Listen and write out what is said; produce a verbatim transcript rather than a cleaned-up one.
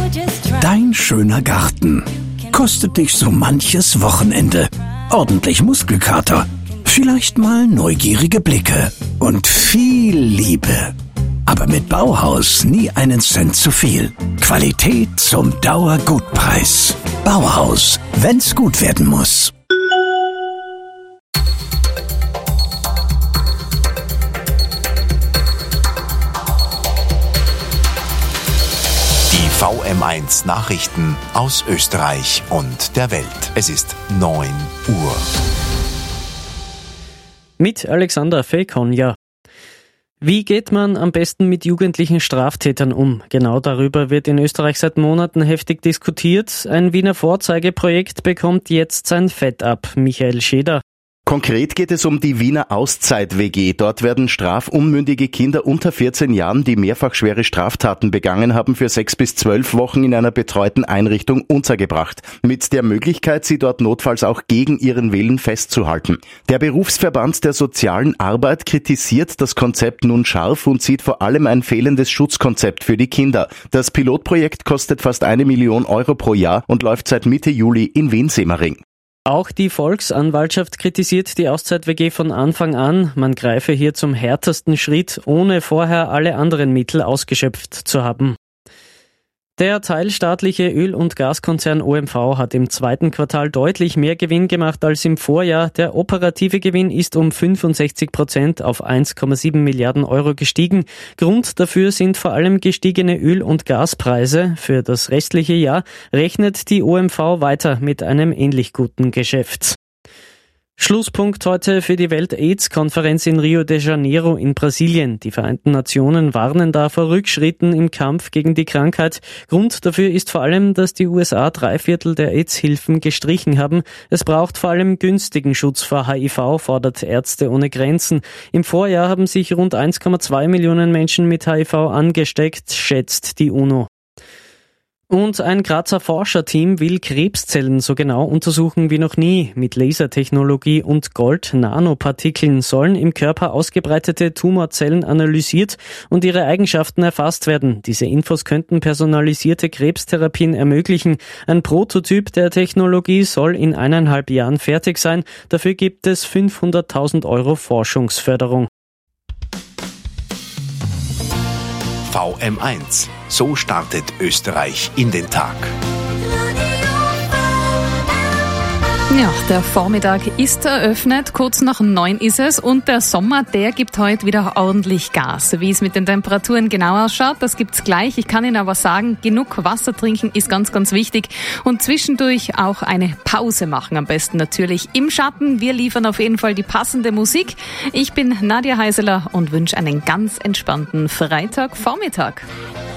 Dein schöner Garten kostet dich so manches Wochenende. Ordentlich Muskelkater, vielleicht mal neugierige Blicke und viel Liebe. Aber mit Bauhaus nie einen Cent zu viel. Qualität zum Dauergutpreis. Bauhaus, wenn's gut werden muss. Die V M eins Nachrichten aus Österreich und der Welt. Es ist neun Uhr. Mit Alexander Fekonja. Wie geht man am besten mit jugendlichen Straftätern um? Genau darüber wird in Österreich seit Monaten heftig diskutiert. Ein Wiener Vorzeigeprojekt bekommt jetzt sein Fett ab. Michael Scheder. Konkret geht es um die Wiener Auszeit-W G. Dort werden strafunmündige Kinder unter vierzehn Jahren, die mehrfach schwere Straftaten begangen haben, für sechs bis zwölf Wochen in einer betreuten Einrichtung untergebracht. Mit der Möglichkeit, sie dort notfalls auch gegen ihren Willen festzuhalten. Der Berufsverband der sozialen Arbeit kritisiert das Konzept nun scharf und sieht vor allem ein fehlendes Schutzkonzept für die Kinder. Das Pilotprojekt kostet fast eine Million Euro pro Jahr und läuft seit Mitte Juli in Wien-Semmering. Auch die Volksanwaltschaft kritisiert die Auszeit-W G von Anfang an. Man greife hier zum härtesten Schritt, ohne vorher alle anderen Mittel ausgeschöpft zu haben. Der teilstaatliche Öl- und Gaskonzern O M V hat im zweiten Quartal deutlich mehr Gewinn gemacht als im Vorjahr. Der operative Gewinn ist um fünfundsechzig Prozent auf eins Komma sieben Milliarden Euro gestiegen. Grund dafür sind vor allem gestiegene Öl- und Gaspreise. Für das restliche Jahr rechnet die O M V weiter mit einem ähnlich guten Geschäft. Schlusspunkt heute für die Welt-AIDS-Konferenz in Rio de Janeiro in Brasilien. Die Vereinten Nationen warnen da vor Rückschritten im Kampf gegen die Krankheit. Grund dafür ist vor allem, dass die U S A drei Viertel der AIDS-Hilfen gestrichen haben. Es braucht vor allem günstigen Schutz vor H I V, fordert Ärzte ohne Grenzen. Im Vorjahr haben sich rund eins Komma zwei Millionen Menschen mit H I V angesteckt, schätzt die UNO. Und ein Grazer Forscherteam will Krebszellen so genau untersuchen wie noch nie. Mit Lasertechnologie und Gold-Nanopartikeln sollen im Körper ausgebreitete Tumorzellen analysiert und ihre Eigenschaften erfasst werden. Diese Infos könnten personalisierte Krebstherapien ermöglichen. Ein Prototyp der Technologie soll in eineinhalb Jahren fertig sein. Dafür gibt es fünfhunderttausend Euro Forschungsförderung. V M eins. So startet Österreich in den Tag. Ja, der Vormittag ist eröffnet, kurz nach neun ist es und der Sommer, der gibt heute wieder ordentlich Gas. Wie es mit den Temperaturen genau ausschaut, das gibt's gleich. Ich kann Ihnen aber sagen, genug Wasser trinken ist ganz, ganz wichtig und zwischendurch auch eine Pause machen, am besten natürlich im Schatten. Wir liefern auf jeden Fall die passende Musik. Ich bin Nadja Heiseler und wünsche einen ganz entspannten Freitagvormittag.